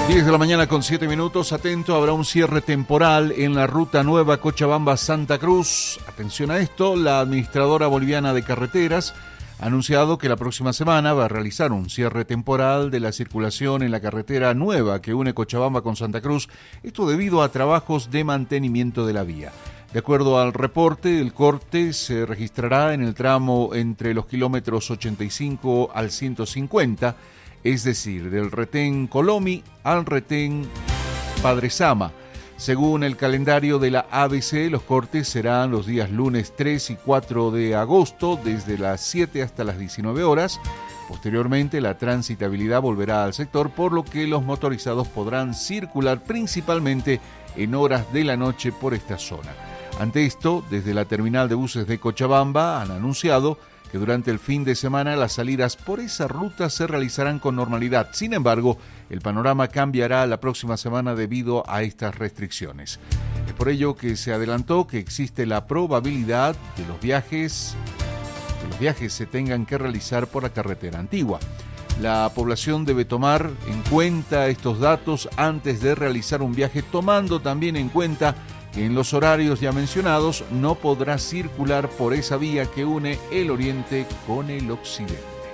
10 de la mañana con 7 minutos, atento, habrá un cierre temporal en la ruta nueva Cochabamba-Santa Cruz. Atención a esto, la administradora boliviana de carreteras ha anunciado que la próxima semana va a realizar un cierre temporal de la circulación en la carretera nueva que une Cochabamba con Santa Cruz, esto debido a trabajos de mantenimiento de la vía. De acuerdo al reporte, el corte se registrará en el tramo entre los kilómetros 85 al 150, es decir, del retén Colomi al retén Padre Sama. Según el calendario de la ABC, los cortes serán los días lunes 3 y 4 de agosto, desde las 7 hasta las 19 horas. Posteriormente, la transitabilidad volverá al sector, por lo que los motorizados podrán circular principalmente en horas de la noche por esta zona. Ante esto, desde la terminal de buses de Cochabamba han anunciado que durante el fin de semana las salidas por esa ruta se realizarán con normalidad. Sin embargo, el panorama cambiará la próxima semana debido a estas restricciones. Es por ello que se adelantó que existe la probabilidad de los viajes se tengan que realizar por la carretera antigua. La población debe tomar en cuenta estos datos antes de realizar un viaje, tomando también en cuenta que en los horarios ya mencionados no podrá circular por esa vía que une el oriente con el occidente.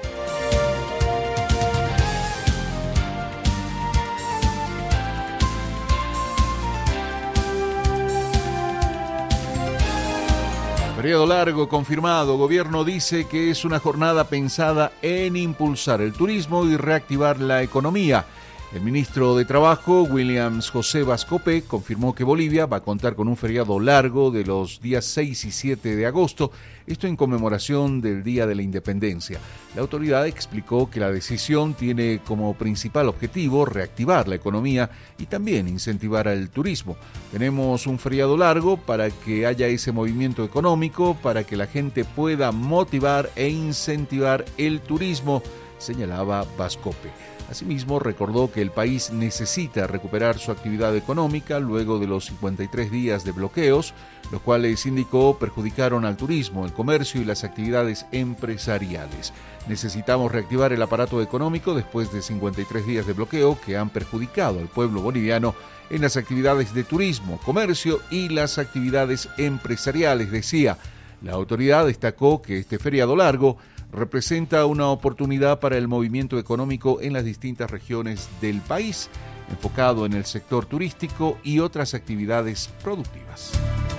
Periodo largo confirmado. Gobierno dice que es una jornada pensada en impulsar el turismo y reactivar la economía. El ministro de Trabajo, Williams José Bascope, confirmó que Bolivia va a contar con un feriado largo de los días 6 y 7 de agosto, esto en conmemoración del Día de la Independencia. La autoridad explicó que la decisión tiene como principal objetivo reactivar la economía y también incentivar al turismo. Tenemos un feriado largo para que haya ese movimiento económico, para que la gente pueda motivar e incentivar el turismo, señalaba Bascope. Asimismo, recordó que el país necesita recuperar su actividad económica luego de los 53 días de bloqueos, los cuales, indicó, perjudicaron al turismo, el comercio y las actividades empresariales. Necesitamos reactivar el aparato económico después de 53 días de bloqueo que han perjudicado al pueblo boliviano en las actividades de turismo, comercio y las actividades empresariales, decía. La autoridad destacó que este feriado largo representa una oportunidad para el movimiento económico en las distintas regiones del país, enfocado en el sector turístico y otras actividades productivas.